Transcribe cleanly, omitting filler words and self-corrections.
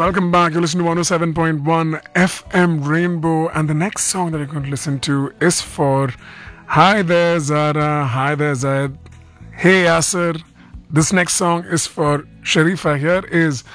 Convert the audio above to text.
Welcome back. You listen to 107.1 FM Rainbow, and the next song that you're going to listen to is for Hi there, Zara. Hi there, Zaid. Hey, Yasser. This next song is for Sharifa. Here is